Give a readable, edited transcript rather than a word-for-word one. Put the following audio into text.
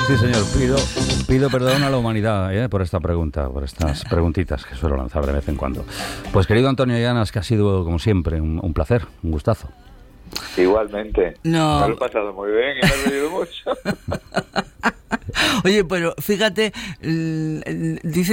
Sí, señor, pido perdón a la humanidad por esta pregunta, por estas preguntitas que suelo lanzar de vez en cuando. Pues querido Antonio Llanas, que ha sido como siempre un placer, un gustazo. Igualmente. No. Me lo he pasado muy bien y me he reído mucho. Oye, pero fíjate, dice